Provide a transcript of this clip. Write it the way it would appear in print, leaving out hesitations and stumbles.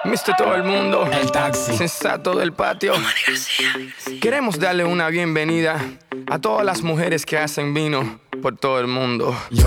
Mister Todo el Mundo, El taxi. sensato del patio. Queremos darle una bienvenida a todas las mujeres que hacen vino por todo el mundo. Yo